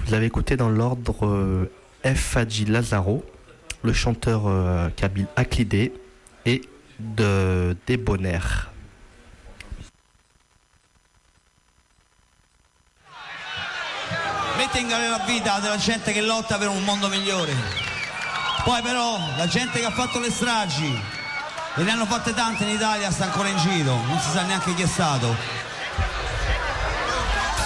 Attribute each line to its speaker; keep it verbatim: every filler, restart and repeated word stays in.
Speaker 1: Vous avez écouté dans l'ordre euh, F. Hadji Lazaro, le chanteur euh, kabyle Aklidé et de Debonair.
Speaker 2: Metti in gare la vita della gente che lotta per un mondo migliore. Poi però la gente che ha fatto le stragi, e ne hanno fatte tante in Italia, sta ancora in giro, non si sa neanche chi è stato.